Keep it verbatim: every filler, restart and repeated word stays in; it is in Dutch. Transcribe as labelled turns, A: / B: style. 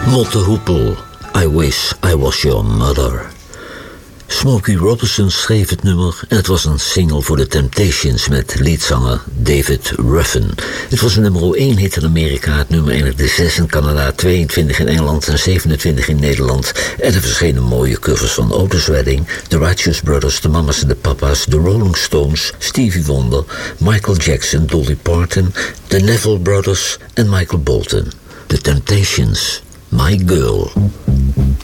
A: Motte Hoepel, I Wish I Was Your Mother. Smokey Robinson schreef het nummer en het was een single voor The Temptations met leadzanger David Ruffin. Het was een nummer één hit in Amerika, het nummer eindigde zes in Canada, tweeëntwintig in Engeland en zevenentwintig in Nederland. En er verschenen mooie covers van Otis Redding, The Righteous Brothers, The Mamas and the Papas, The Rolling Stones, Stevie Wonder, Michael Jackson, Dolly Parton, The Neville Brothers en Michael Bolton. The Temptations, My Girl.